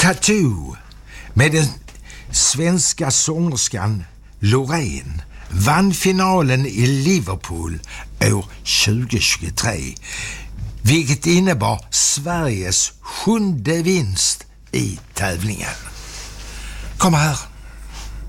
Tattoo med den svenska sångerskan Loreen vann finalen i Liverpool år 2023, vilket innebar Sveriges 7:e vinst i tävlingen. Kom här.